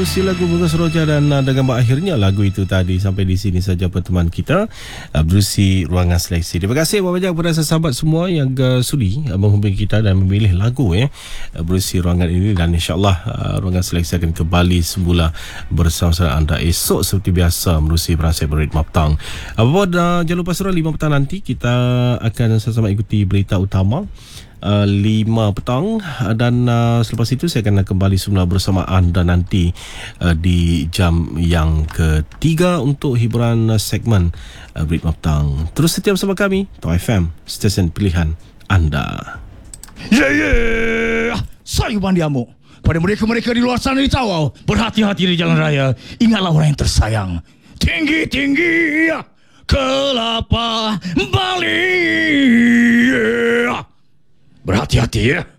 si lagu Bunga Seroja dan dengan akhirnya lagu itu tadi. Sampai di sini saja pertemuan kita berusi Ruangan Seleksi. Terima kasih banyak kepada sahabat semua yang sudi menghubungi kita dan memilih lagu berusi Ruangan ini. Dan insyaAllah Ruangan Seleksi akan kembali semula bersama-sama anda esok seperti biasa menerusi Berasai Beritma Petang. Jangan lupa surah 5 petang nanti kita akan sama-sama ikuti berita utama 5 petang dan selepas itu saya akan kembali semula bersama anda nanti di jam yang ketiga untuk hiburan segmen Beritma Petang. Terus setia bersama kami Tau FM, stesen pilihan anda. Saya Bandi Amuk. Pada mereka-mereka di luar sana di Tawau, berhati-hati di jalan raya. Ingatlah orang yang tersayang. Tinggi-tinggi kelapa Bali. Berhati-hati ya.